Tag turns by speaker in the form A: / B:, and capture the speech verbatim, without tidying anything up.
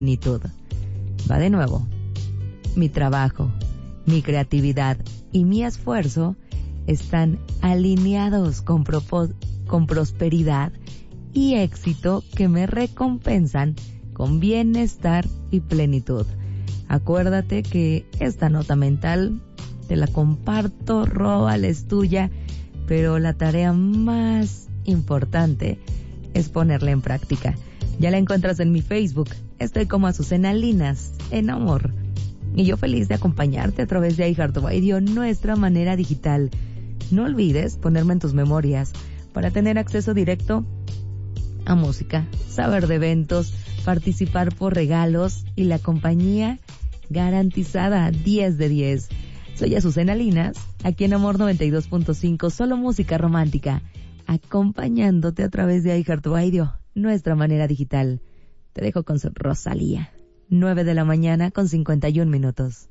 A: plenitud. Va de nuevo. Mi trabajo, mi creatividad y mi esfuerzo están alineados con, propós- con prosperidad y éxito que me recompensan con bienestar y plenitud. Acuérdate que esta nota mental te la comparto, róbala, es tuya, pero la tarea más importante es ponerla en práctica. Ya la encuentras en mi Facebook. Estoy como Azucena Linas, en amor. Y yo feliz de acompañarte a través de iHeartRadio, nuestra manera digital. No olvides ponerme en tus memorias para tener acceso directo a música, saber de eventos, participar por regalos y la compañía garantizada diez de diez. Soy Azucena Linas, aquí en Amor noventa y dos punto cinco, solo música romántica, acompañándote a través de iHeartRadio, nuestra manera digital. Te dejo con Rosalía, nueve de la mañana con cincuenta y un minutos.